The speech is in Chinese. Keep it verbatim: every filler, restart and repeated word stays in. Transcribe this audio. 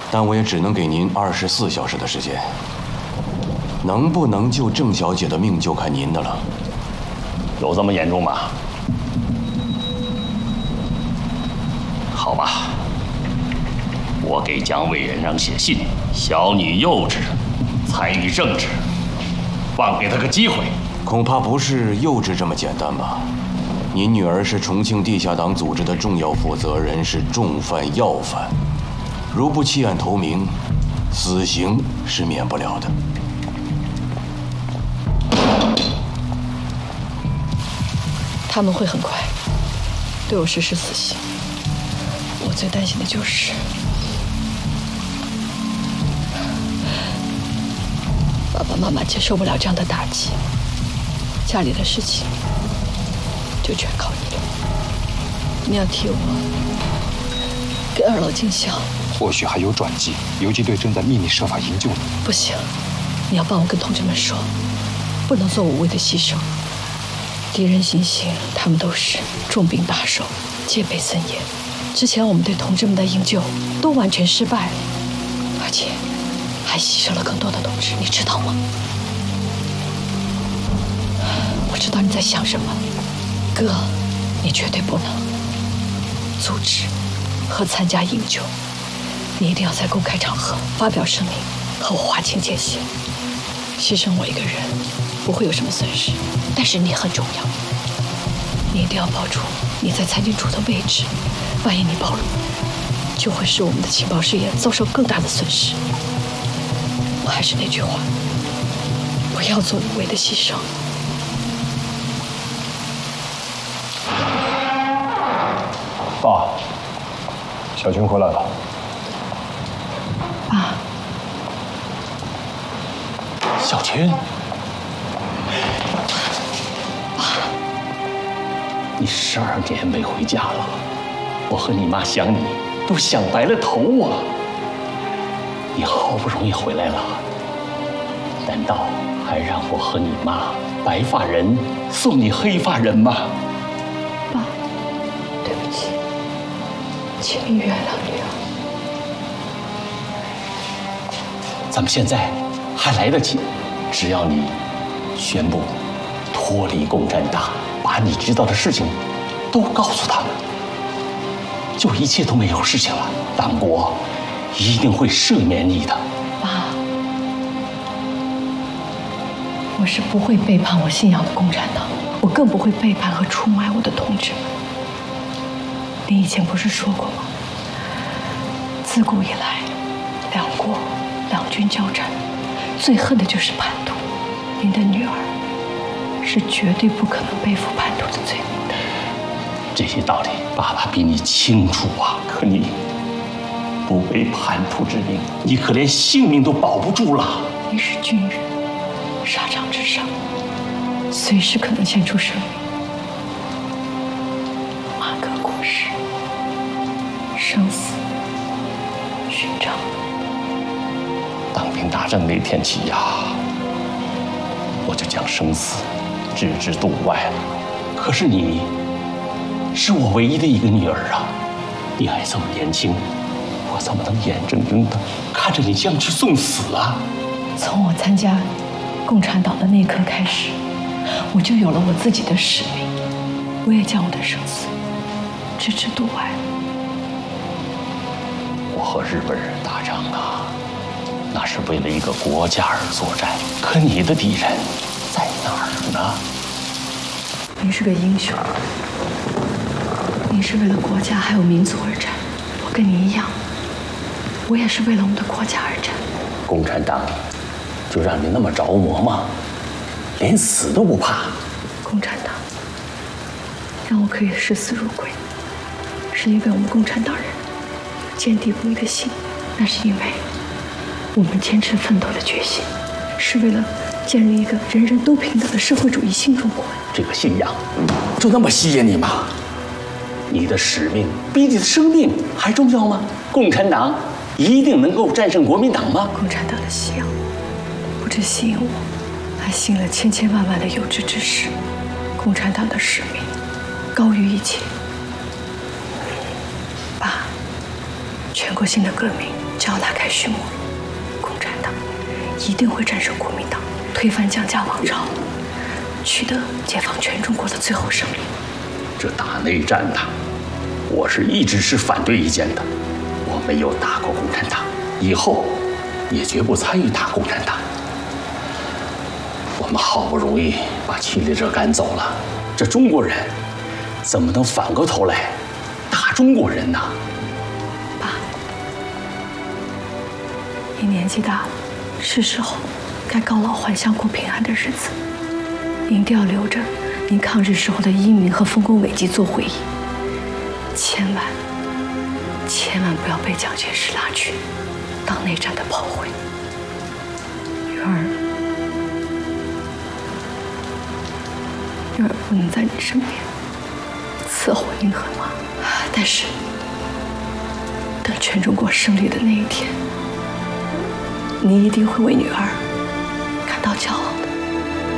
但我也只能给您二十四小时的时间。能不能救郑小姐的命，就看您的了。 有这么严重吗？好吧，我给蒋委员长写信，小女幼稚，参与政治，放给她个机会。 恐怕不是幼稚这么简单吧？您女儿是重庆地下党组织的重要负责人，是重犯要犯，如不弃暗投明，死刑是免不了的。 他们会很快对我实施死刑。我最担心的就是爸爸妈妈接受不了这样的打击，家里的事情就全靠你了。你要替我给二老尽孝。 或许还有转机，游击队正在秘密设法营救你。 不行，你要帮我跟同志们说，不能做无谓的牺牲。敌人行刑，他们都是重兵把守，戒备森严。之前我们对同志们的营救都完全失败了，而且还牺牲了更多的同志，你知道吗？我知道你在想什么，哥，你绝对不能阻止和参加营救，你一定要在公开场合发表声明，和我划清界限。牺牲我一个人不会有什么损失，但是你很重要，你一定要保住你在参军处的位置。万一你暴露，就会使我们的情报事业遭受更大的损失。我还是那句话，不要做无谓的牺牲。 爸，小军回来了。 爸， 小军， 爸， 你十二年没回家了，我和你妈想你都想白了头啊！你好不容易回来了，难道还让我和你妈白发人送你黑发人吗？ 爸，对不起，请你原谅女儿。 咱们现在还来得及，只要你宣布脱离共产党，把你知道的事情都告诉他们，就一切都没有事情了。党国一定会赦免你的。 爸，我是不会背叛我信仰的共产党，我更不会背叛和出卖我的同志们。您以前不是说过吗？自古以来，两国两军交战，最恨的就是叛徒。您的女儿是绝对不可能背负叛徒的罪名的。 这些道理，爸爸比你清楚啊。可你不背叛徒之命，你可连性命都保不住了。 你是军人，沙场之上，随时可能献出生命。马革裹尸，生死寻常。 当兵打仗那天起呀，我就将生死置之度外了。可是你，是我唯一的一个女儿啊！你还这么年轻，我怎么能眼睁睁的看着你将去送死啊？ 从我参加共产党的那一刻开始，我就有了我自己的使命，我也将我的生死置之度外。 我和日本人打仗啊，那是为了一个国家而作战。可你的敌人在哪儿呢？ 您是个英雄，您是为了国家还有民族而战。我跟您一样，我也是为了我们的国家而战。 共产党就让你那么着魔吗？连死都不怕？ 共产党让我可以视死如归，是因为我们共产党人坚定不移的心，那是因为我们坚持奋斗的决心，是为了建立一个人人都平等的社会主义新中国。 这个信仰就那么吸引你吗？你的使命比你的生命还重要吗？共产党一定能够战胜国民党吗？ 共产党的信仰不只吸引我，还吸引了千千万万的有志之士。共产党的使命高于一切。爸，全国性的革命只要拉开序幕，共产党一定会战胜国民党，推翻蒋家王朝，取得解放全中国的最后胜利。 这打内战的，我是一直是反对意见的。我没有打过共产党，以后也绝不参与打共产党。我们好不容易把侵略者赶走了，这中国人怎么能反过头来打中国人呢？ 爸，您年纪大了，是时候该告老还乡过平安的日子。您一定要留着您抗日时候的英明和丰功伟绩做回忆，千万千万不要被蒋介石拉去当内战的炮灰。女儿，女儿不能在你身边伺候您很忙，但是等全中国胜利的那一天，你一定会为女儿感到骄傲的。